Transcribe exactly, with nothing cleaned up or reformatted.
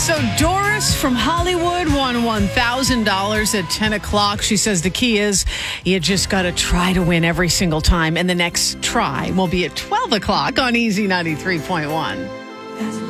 So Doris from Hollywood won one thousand dollars at ten o'clock. She says the key is you just got to try to win every single time. And the next try will be at twelve o'clock on Easy ninety-three point one.